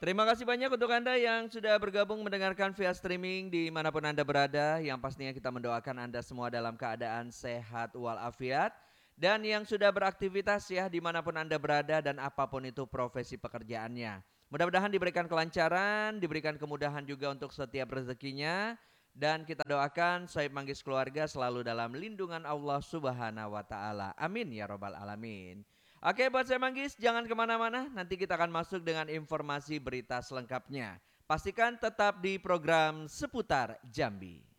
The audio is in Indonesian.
Terima kasih banyak untuk Anda yang sudah bergabung mendengarkan via streaming dimanapun Anda berada. Yang pastinya kita mendoakan Anda semua dalam keadaan sehat walafiat. Dan yang sudah beraktivitas ya dimanapun Anda berada dan apapun itu profesi pekerjaannya. Mudah-mudahan diberikan kelancaran, diberikan kemudahan juga untuk setiap rezekinya. Dan kita doakan Sohib Manggis keluarga selalu dalam lindungan Allah Subhanahu wa Ta'ala. Amin ya Robbal 'Alamin. Oke, buat saya Manggis, jangan kemana-mana. Nanti kita akan masuk dengan informasi berita selengkapnya. Pastikan tetap di program Seputar Jambi.